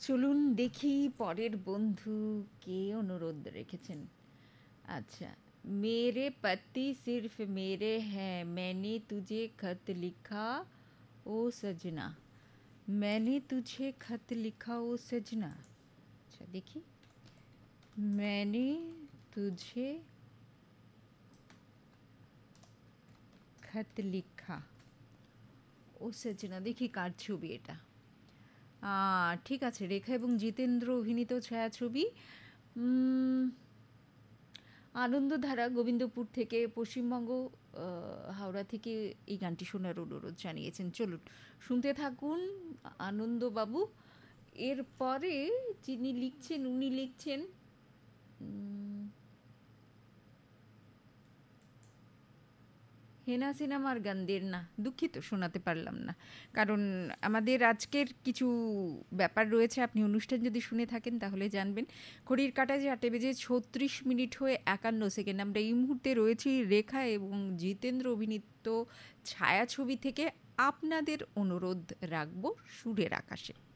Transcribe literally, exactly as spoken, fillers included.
চলুন দেখি পরের বন্ধু কে অনুরোধ রেখেছেন। আচ্ছা, मेरे पति सिर्फ मेरे हैं, मैंने तुझे खत लिखा ओ सजना, मैंने तुझे खत लिखा ओ सजना। अच्छा देखी, मैंने तुझे खत लिखा ও সজনা। দেখি কার ছবি এটা। আহ, ঠিক আছে, রেখা এবং জিতেন্দ্র অভিনীত ছায়াছবি। উম, আনন্দধারা গোবিন্দপুর থেকে, পশ্চিমবঙ্গ, আহ, হাওড়া থেকে এই গানটি শোনার অনুরোধ জানিয়েছেন। চলুন শুনতে থাকুন আনন্দবাবু। এরপরে যিনি লিখছেন উনি লিখছেন উম, হেনা সিনেমার গানদের না, দুঃখিত শোনাতে পারলাম না, কারণ আমাদের আজকের কিছু ব্যাপার রয়েছে। আপনি অনুষ্ঠান যদি শুনে থাকেন তাহলে জানবেন। ঘড়ির কাঁটায় যে আটে বেজে ছত্রিশ মিনিট হয়ে একান্ন সেকেন্ড। আমরা এই মুহূর্তে রয়েছি রেখা এবং জিতেন্দ্র অভিনীত ছায়াছবি থেকে আপনাদের অনুরোধ রাখবো সুরের আকাশে।